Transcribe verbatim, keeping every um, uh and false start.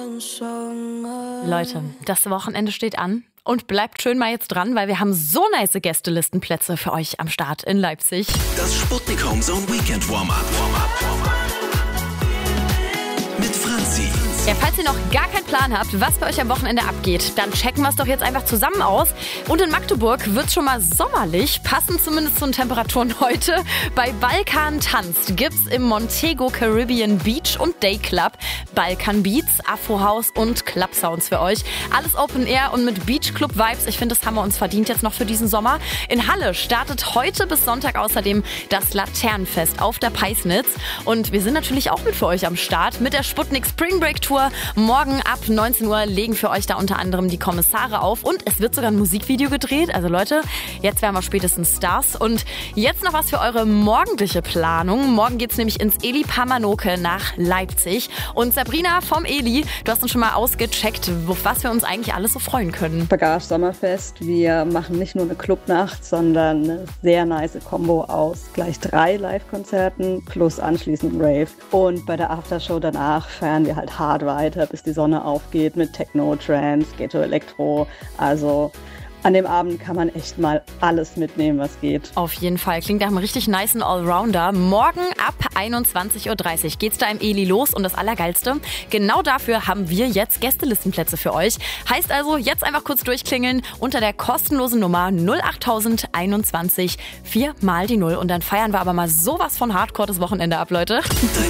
Leute, das Wochenende steht an und bleibt schön mal jetzt dran, weil wir haben so nice Gästelistenplätze für euch am Start in Leipzig. Das Sputnik Homezone Weekend Warm-Up. Mit Franzi. Ja, falls ihr noch gar keinen Plan habt, was bei euch am Wochenende abgeht, dann checken wir es doch jetzt einfach zusammen aus. Und in Magdeburg wird es schon mal sommerlich, passend zumindest zu den Temperaturen heute. Bei Balkan tanzt gibt's im Montego Caribbean Beach und Day Club Balkan Beats, Afro House und Club Sounds für euch. Alles Open Air und mit Beach Club Vibes. Ich finde, das haben wir uns verdient jetzt noch für diesen Sommer. In Halle startet heute bis Sonntag außerdem das Laternenfest auf der Peisnitz. Und wir sind natürlich auch mit für euch am Start mit der Sputnik Spring Break Tour. Morgen ab neunzehn Uhr legen für euch da unter anderem die Kommissare auf und es wird sogar ein Musikvideo gedreht. Also Leute, jetzt wären wir spätestens Stars. Und jetzt noch was für eure morgendliche Planung. Morgen geht's nämlich ins Eli Pamanoke nach Leipzig. Und Sabrina vom Eli, du hast uns schon mal ausgecheckt, auf was wir uns eigentlich alles so freuen können. Bagage Sommerfest. Wir machen nicht nur eine Clubnacht, sondern eine sehr nice Kombo aus gleich drei Live-Konzerten plus anschließend Rave. Und bei der Aftershow danach feiern wir halt hart weiter, bis die Sonne aufgeht mit Techno, Trance, Ghetto, Elektro. Also an dem Abend kann man echt mal alles mitnehmen, was geht. Auf jeden Fall. Klingt nach einem richtig nicen Allrounder. Morgen ab einundzwanzig Uhr dreißig geht's da im Eli los und das Allergeilste, genau dafür haben wir jetzt Gästelistenplätze für euch. Heißt also, jetzt einfach kurz durchklingeln unter der kostenlosen Nummer null acht einundzwanzig vier mal die null und dann feiern wir aber mal sowas von Hardcore das Wochenende ab, Leute. Dein